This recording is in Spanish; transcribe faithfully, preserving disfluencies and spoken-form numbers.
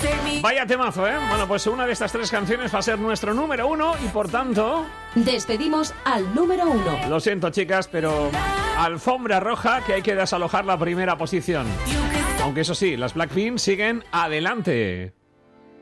Vaya temazo, ¿eh? Bueno, pues una de estas tres canciones va a ser nuestro número uno y por tanto... despedimos al número uno. Lo siento, chicas, pero alfombra roja que hay que desalojar la primera posición. Aunque eso sí, las Blackpink siguen adelante.